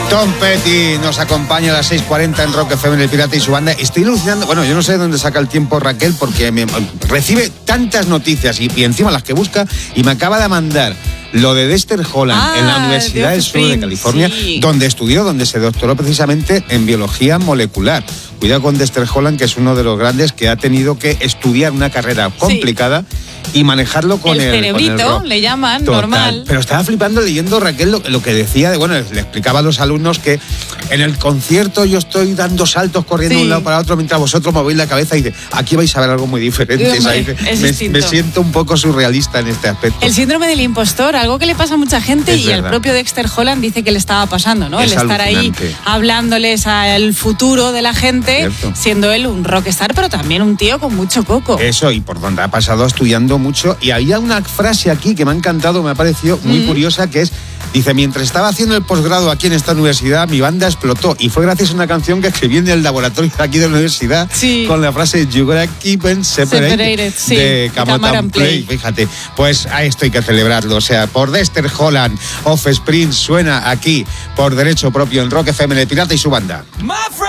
Tom Petty nos acompaña a las 6:40 en Rock FM, El Pirata y su banda. Estoy alucinando, bueno, yo no sé de dónde saca el tiempo Raquel, porque recibe tantas noticias y encima las que busca, y me acaba de mandar lo de Dexter Holland en la Universidad del Sur de California, sí, donde estudió, donde se doctoró precisamente en biología molecular. Cuidado con Dexter Holland, que es uno de los grandes que ha tenido que estudiar una carrera complicada. Sí. Y manejarlo con el cerebrito, con el le llaman, total, normal. Pero estaba flipando leyendo, Raquel, lo que decía, le explicaba a los alumnos que en el concierto yo estoy dando saltos, corriendo de un lado para otro, mientras vosotros movéis la cabeza y dice, aquí vais a ver algo muy diferente. Me siento un poco surrealista en este aspecto. El síndrome del impostor, algo que le pasa a mucha gente, y al propio Dexter Holland dice que le estaba pasando, ¿no? Es el estar ahí hablándoles al futuro de la gente, ¿cierto? Siendo él un rockstar, pero también un tío con mucho coco. Eso, y por donde ha pasado estudiando mucho. Y había una frase aquí que me ha encantado, me ha parecido muy curiosa, que es, dice, mientras estaba haciendo el posgrado aquí en esta universidad, mi banda explotó, y fue gracias a una canción que escribí en el laboratorio de aquí de la universidad, con la frase You gotta keep them separated de Camotan Play. Fíjate, pues a esto hay que celebrarlo. O sea, por Dexter Holland, Offspring suena aquí por derecho propio en Rock FM, El Pirata y su banda.